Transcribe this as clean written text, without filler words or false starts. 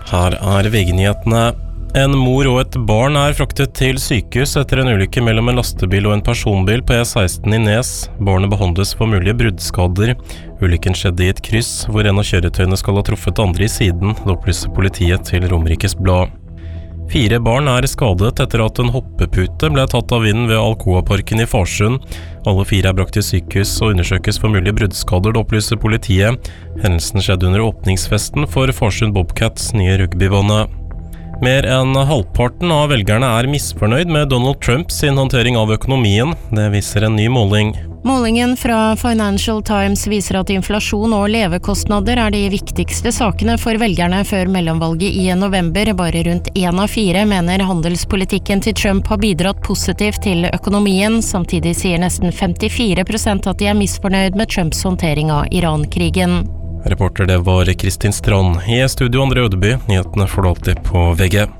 Her VG-nyhetene. En mor og et barn fraktet til sykehus etter en ulykke mellom en lastebil og en personbil på E16 i Nes. Barnet behandles for mulige bruddskader. Ulykken skjedde i et kryss, hvor en av kjøretøyene skal ha truffet andre i siden, det opplyser politiet til Romerikes Blad. 4 barn skadet etter at en hoppepute ble tatt av vinden ved Alcoa-parken i Farsund. Alle 4 brakt til sykehus og undersøkes for mulige bruddskader, det opplyser politiet. Hendelsen skjedde under åpningsfesten for Farsund Bobcats nye rugbybane. Mer enn halvparten av velgerne misfornøyd med Donald Trump sin håndtering av økonomien. Det viser en ny måling. Målingen fra Financial Times viser at inflasjon og levekostnader de viktigste sakene for velgerne før mellomvalget i november. Bare rundt 1 av 4 mener handelspolitikken til Trump har bidratt positivt til økonomien. Samtidig sier nesten 54% at de misfornøyd med Trumps håndtering av Iran-krigen. Reporter det var Kristin Strand. I studio Andre Ødeby. Nyhetene får du alltid på VG.